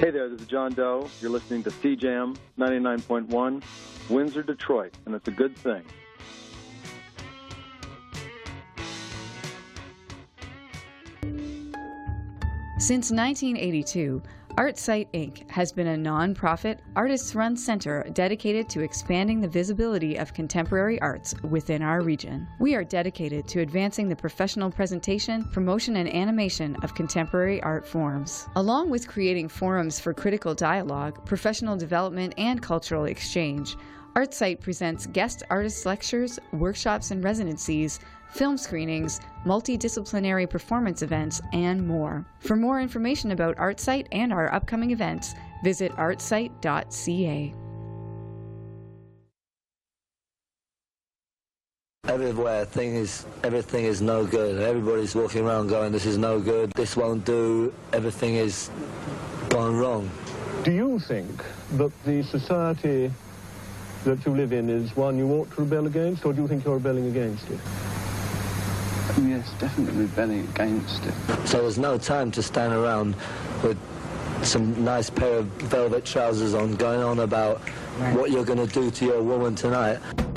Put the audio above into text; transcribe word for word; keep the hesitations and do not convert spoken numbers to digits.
Hey there, this is John Doe. You're listening to C Jam ninety-nine point one, Windsor, Detroit, and it's a good thing. Since nineteen eighty-two, ArtSite, Incorporated has been a non-profit, artists-run center dedicated to expanding the visibility of contemporary arts within our region. We are dedicated to advancing the professional presentation, promotion, and animation of contemporary art forms. Along with creating forums for critical dialogue, professional development, and cultural exchange, ArtSite presents guest artist lectures, workshops and residencies, film screenings, multidisciplinary performance events, and more. For more information about ArtSite and our upcoming events, visit artsite dot c a. Everywhere, thing is, everything is no good. Everybody's walking around going, this is no good, this won't do, everything is gone wrong. Do you think that the society that you live in is one you ought to rebel against, or do you think you're rebelling against it? Yes, definitely rebelling against it. So there's no time to stand around with some nice pair of velvet trousers on, going on about what you're going to do to your woman tonight.